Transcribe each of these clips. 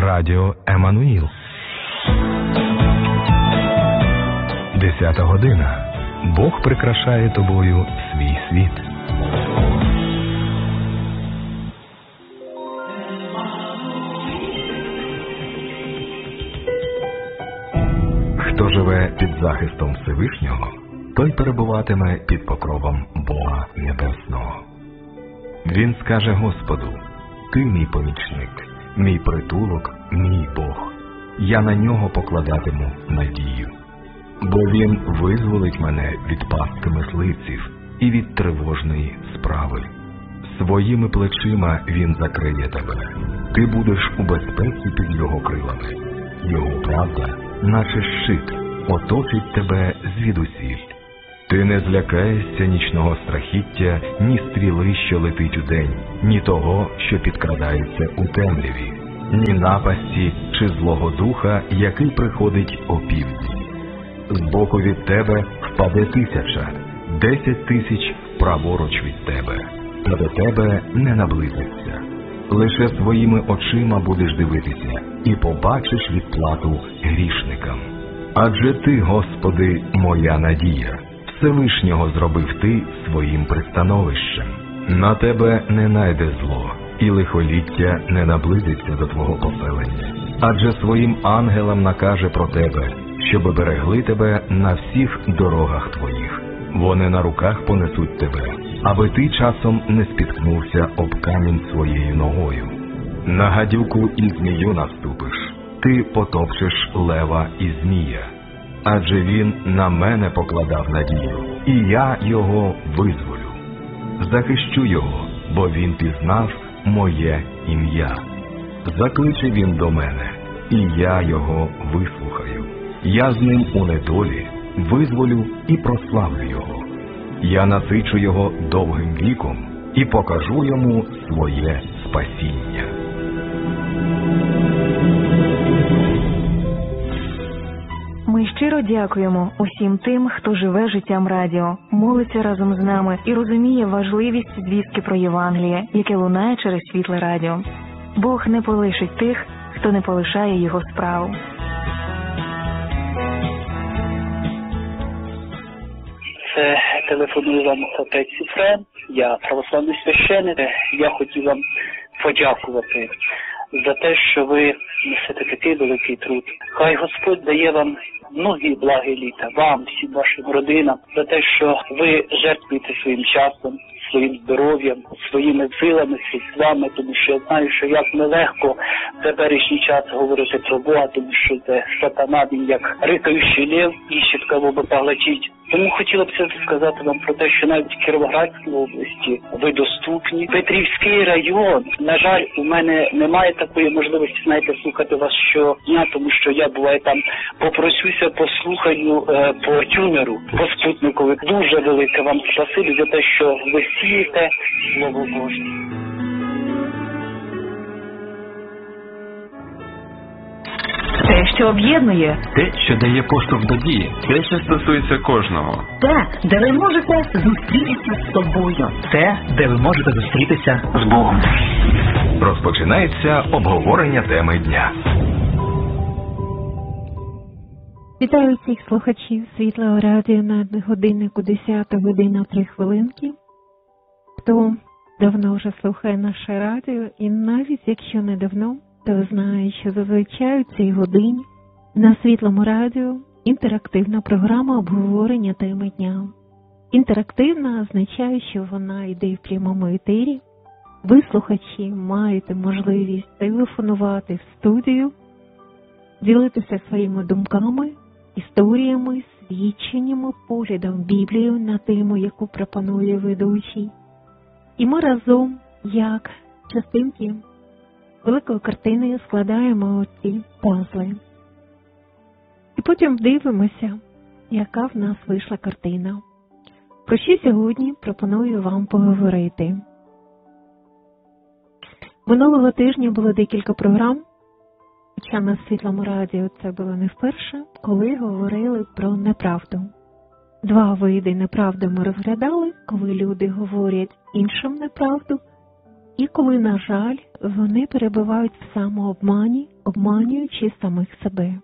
Радіо Еммануїл. 10 година. Бог прикрашає тобою свій світ. Хто живе під захистом Всевишнього, той перебуватиме під покровом Бога Небесного. Він скаже Господу: «Ти мій помічник, мій притулок, мій Бог. Я на нього покладатиму надію. Бо він визволить мене від пастки мисливців і від тривожної справи. Своїми плечима він закриє тебе. Ти будеш у безпеці під його крилами. Його правда, наче щит, оточить тебе звідусіль. Ти не злякаєшся нічного страхіття, ні стріли, що летить удень, ні того, що підкрадається у темряві, ні напасті чи злого духа, який приходить опівдні. Збоку від тебе впаде 1000, 10 тисяч праворуч від тебе, та до тебе не наблизиться. Лише своїми очима будеш дивитися і побачиш відплату грішникам. Адже ти, Господи, моя надія, Всевишнього зробив ти своїм пристановищем. На тебе не найде зло, і лихоліття не наблизиться до твого поселення. Адже своїм ангелам накаже про тебе, щоб берегли тебе на всіх дорогах твоїх. Вони на руках понесуть тебе, аби ти часом не спіткнувся об камінь своєю ногою. На гадюку і змію наступиш, ти потопчеш лева і змія. Адже він на мене покладав надію, і я його визволю. Захищу його, бо він пізнав моє ім'я. Закличе він до мене, і я його вислухаю. Я з ним у недолі визволю і прославлю його. Я насичу його довгим віком і покажу йому своє спасіння. Ми щиро дякуємо усім тим, хто живе життям радіо, молиться разом з нами і розуміє важливість звістки про Євангеліє, яке лунає через світле радіо. Бог не полишить тих, хто не полишає його справу. Це телефоную вам отець Єфрем, я православний священик. Я хотів вам подякувати за те, що ви несете такий великий труд. Хай Господь дає вам многі благі літа, вам, всім вашим родинам, за те, що ви жертвуєте своїм часом, своїм здоров'ям, своїми силами, средствами, тому що я знаю, що як нелегко в теперішній час говорити про Бога, тому що це сатана, він як рикаючий лев, іщет кого би поглотить. Тому хотіла б сказати вам про те, що навіть в Кіровоградській області ви доступні. Петрівський район, на жаль, у мене немає такої можливості, знаєте, слухати вас щодня, тому що я буває там попросюся по слуханню по тюнеру, по спутникові. Дуже велике вам спасибі за те, що ви сієте Слово Боже. Те, що об'єднує. Те, що дає поштовх до дії. Те, що стосується кожного. Те, де ви можете зустрітися з собою. Те, де ви можете зустрітися з Богом. Розпочинається обговорення теми дня. Вітаю всіх слухачів Світлого радіо на годиннику 10 година 3 хвилинки. Хто давно вже слухає наше радіо, і навіть якщо не давно, то знає, що зазвичай у цій годині на Світлому радіо інтерактивна програма обговорення теми дня. Інтерактивна означає, що вона йде в прямому етері. Ви, слухачі, маєте можливість телефонувати в студію, ділитися своїми думками, історіями, свідченнями, поглядом Біблію на тему, яку пропонує ведучий. І ми разом, як частинки великої картини, складаємо ці пазли. І потім дивимося, яка в нас вийшла картина. Про що сьогодні пропоную вам поговорити. Минулого тижня було декілька програм, хоча на Світлому радіо це було не вперше, коли говорили про неправду. 2 види неправди ми розглядали, коли люди говорять іншим неправду, і коли, на жаль, вони перебувають в самообмані, обманюючи самих себе.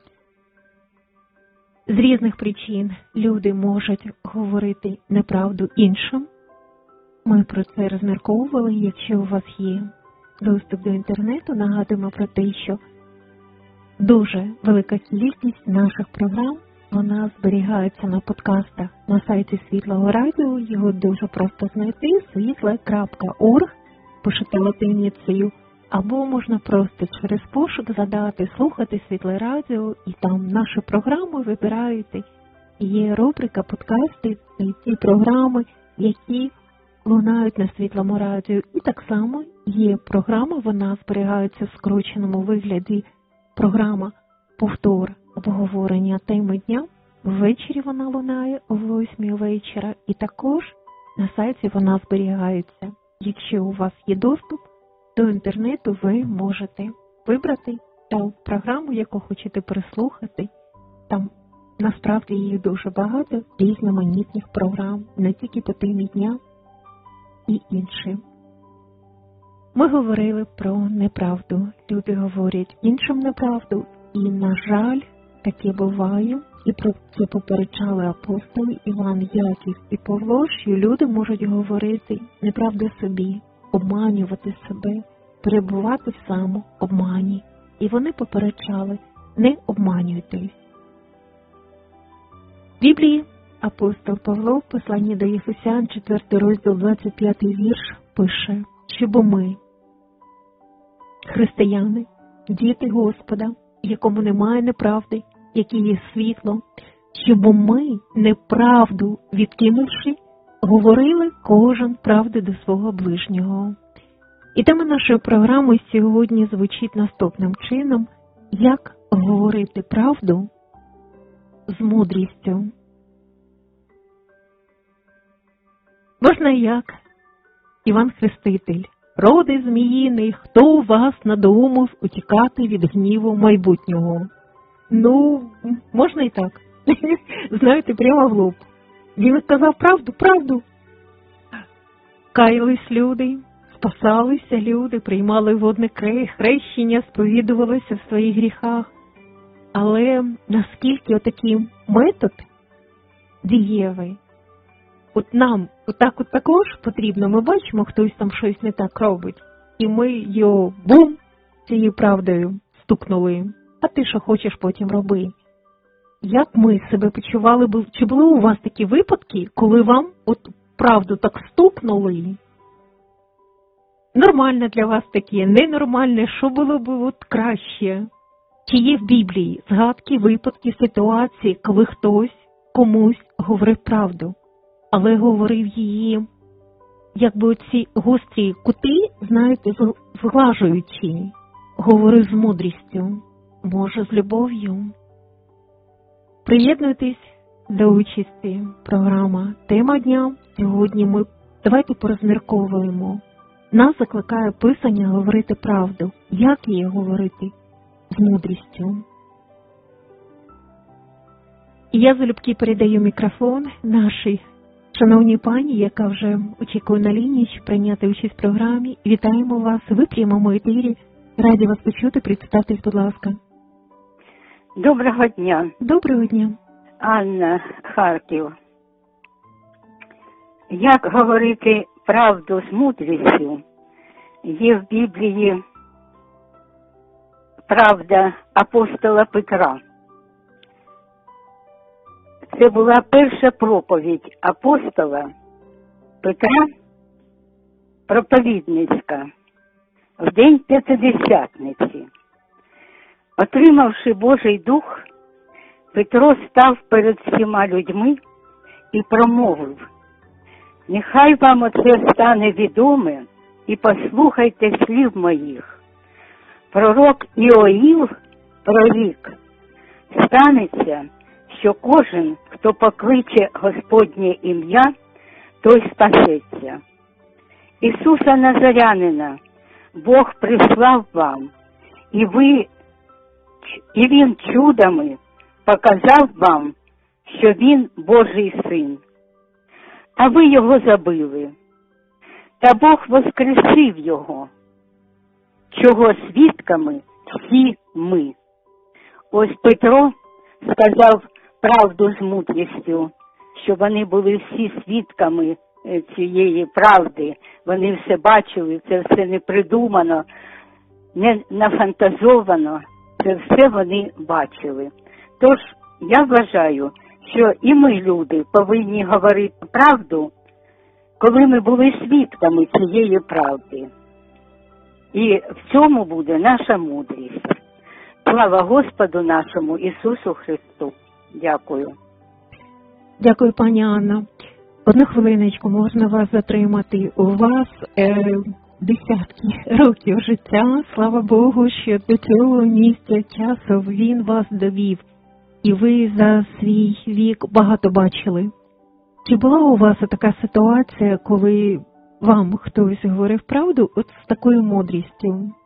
З різних причин люди можуть говорити неправду іншим. Ми про це розмірковували. Якщо у вас є доступ до інтернету, нагадуємо про те, що дуже велика кількість наших програм, вона зберігається на подкастах на сайті Світлого Радіо. Його дуже просто знайти, світле.орг, пишете латиницею, або можна просто через пошук задати «Слухати Світле Радіо», і там наші програми вибираєте. Є рубрика «Подкасти» і ті програми, які лунають на Світлому Радіо. І так само є програма, вона зберігається в скороченому вигляді, програма «Повтор обговорення теми дня». Ввечері вона лунає о 8 вечора, і також на сайті вона зберігається. Якщо у вас є доступ до інтернету, ви можете вибрати ту програму, яку хочете переслухати. Там насправді їх дуже багато різноманітних програм, не тільки по темі дня і інші. Ми говорили про неправду. Люди говорять іншим неправду, і, на жаль, таке буває. І про це попереджали апостоли Іван, Яків і Павло, що люди можуть говорити неправду собі, обманювати себе, перебувати в самообмані. І вони попереджали: не обманюйтесь. В Біблії апостол Павло в посланні до Єфесян, 4 розділ, 25 вірш, пише, щоб ми, християни, діти Господа, в якому немає неправди, який є світло, щоб ми, неправду відкинувши, говорили кожен правду до свого ближнього. І тема нашої програми сьогодні звучить наступним чином: як говорити правду з мудрістю. Можна як Іван Хреститель: роди зміїний, хто у вас надумав утікати від гніву майбутнього? Ну, можна і так. Знаєте, прямо в лоб. Він сказав правду. Каялись люди, спасалися люди, приймали водне хрещення, сповідувалися в своїх гріхах. Але наскільки отакий метод дієвий, от нам отак от також потрібно, ми бачимо, хтось там щось не так робить, і ми його бум цією правдою стукнули. А ти що хочеш, потім роби. Як ми себе почували, чи були у вас такі випадки, коли вам от правду так стукнули? Нормально для вас таке, ненормальне, що було б от краще? Чи є в Біблії згадки, випадки, ситуації, коли хтось комусь говорив правду, але говорив її, якби оці гострі кути, знаєте, зглажуючи, говорив з мудрістю, може з любов'ю? Приєднуйтесь до участі. Програма «Тема дня». Сьогодні давайте порозмірковуємо. Нас закликає Писання говорити правду. Як її говорити? З мудрістю. І я залюбки передаю мікрофон нашій шановній пані, яка вже очікує на лінії, щоб прийняти участь в програмі. Вітаємо вас. Ви в прямому ефірі. Раді вас почути. Представтесь, будь ласка. Доброго дня. Доброго дня. Анна, Харків. Як говорити правду з мудрістю? Є в Біблії правда апостола Петра. Це була перша проповідь апостола Петра, проповідницька, в день П'ятидесятниці. Отримавши Божий Дух, Петро став перед всіма людьми і промовив: «Нехай вам оце стане відоме, і послухайте слів моїх. Пророк Іоїл прорік: станеться, що кожен, хто покличе Господнє ім'я, той спасеться. Ісуса Назарянина Бог прислав вам, і Він чудами показав вам, що Він Божий Син. А ви його забили. та Бог воскресив його, чого свідками всі ми. Ось Петро сказав правду з мудрістю, що вони були всі свідками цієї правди, вони все бачили, це все не придумано, не нафантазовано, це все вони бачили. Тож я вважаю, що і ми, люди, повинні говорити правду, коли ми були свідками цієї правди. І в цьому буде наша мудрість. Слава Господу нашому Ісусу Христу. Дякую. Дякую, пані Анна. Одну хвилиночку, можна вас затримати. У вас десятки років життя. Слава Богу, що до цього місця часу Він вас довів. І ви за свій вік багато бачили. Чи була у вас така ситуація, коли вам хтось говорив правду от з такою мудрістю?